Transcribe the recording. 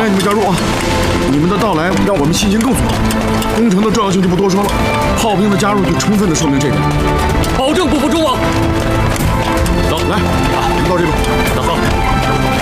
迎你们加入啊！你们的到来让我们信心更足了。工程的重要性就不多说了，炮兵的加入就充分的说明这点。炮